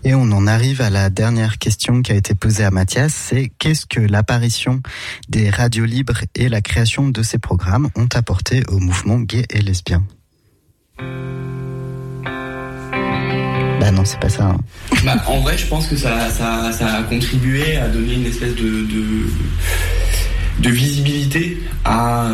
Et on en arrive à la dernière question qui a été posée à Mathias, c'est qu'est-ce que l'apparition des radios libres et la création de ces programmes ont apporté au mouvement gay et lesbien? Bah non, c'est pas ça. Hein. En vrai, je pense que ça a contribué à donner une espèce de visibilité à...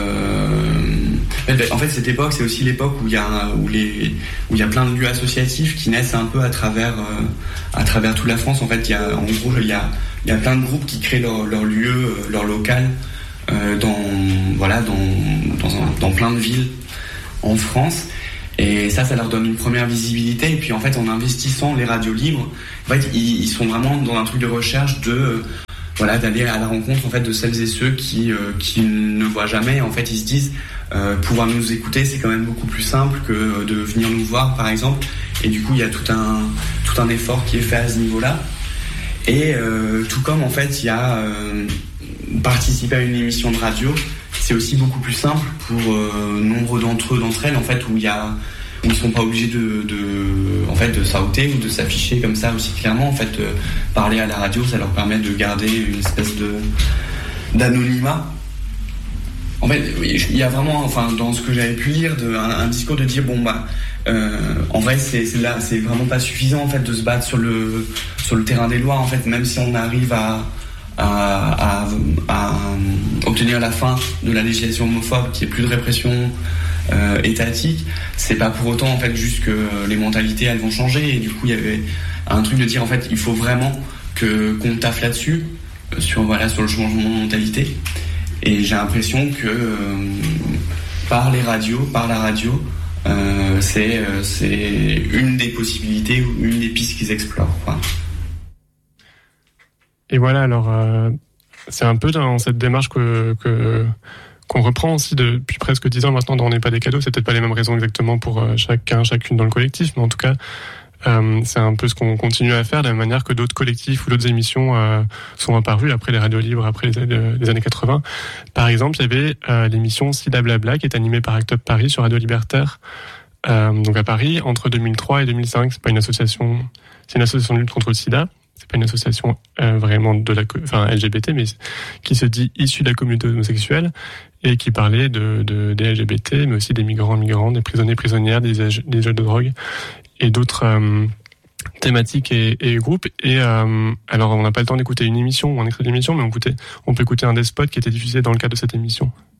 En fait, cette époque, c'est aussi l'époque où il y a plein de lieux associatifs qui naissent un peu à travers toute la France. En fait, il y a plein de groupes qui créent leur lieu, leur local dans plein de villes en France. Et ça leur donne une première visibilité. Et puis en fait, en investissant les radios libres, en fait, ils sont vraiment dans un truc de recherche d'aller à la rencontre en fait de celles et ceux qui ne voient jamais. En fait, ils se disent pouvoir nous écouter, c'est quand même beaucoup plus simple que de venir nous voir, par exemple. Et du coup, il y a tout un effort qui est fait à ce niveau-là. Et tout comme en fait, il y a participer à une émission de radio, c'est aussi beaucoup plus simple pour nombre d'entre elles en fait où ils sont pas obligés de sauter ou de s'afficher comme ça aussi clairement. En fait, parler à la radio, ça leur permet de garder une espèce d'anonymat. En fait, il y a vraiment, dans ce que j'avais pu lire, un discours de dire en vrai, c'est vraiment pas suffisant en fait de se battre sur le terrain des lois. En fait, même si on arrive à obtenir la fin de la législation homophobe, qu'il n'y ait plus de répression étatique, c'est pas pour autant en fait juste que les mentalités elles vont changer. Et du coup, il y avait un truc de dire en fait, il faut vraiment qu'on taffe là-dessus sur le changement de mentalité. Et j'ai l'impression que par la radio, c'est une des possibilités ou une des pistes qu'ils explorent, quoi. Et voilà, alors c'est un peu dans cette démarche qu'on reprend aussi depuis presque 10 ans maintenant dans On n'est pas des cadeaux. C'est peut-être pas les mêmes raisons exactement pour chacune dans le collectif, mais en tout cas c'est un peu ce qu'on continue à faire de la même manière que d'autres collectifs ou d'autres émissions sont apparues après les radios libres, après les années 80. Par exemple, il y avait l'émission Sida Blabla qui est animée par Act Up Paris sur Radio Libertaire, donc à Paris, entre 2003 et 2005. C'est une association de lutte contre le sida. C'est pas une association vraiment LGBT, mais qui se dit issue de la communauté homosexuelle et qui parlait des LGBT, mais aussi des migrants, des prisonniers, prisonnières, des usagers de drogue et d'autres thématiques et groupes. Et alors, on n'a pas le temps d'écouter une émission ou un extrait d'émission, mais on peut écouter un des spots qui était diffusé dans le cadre de cette émission.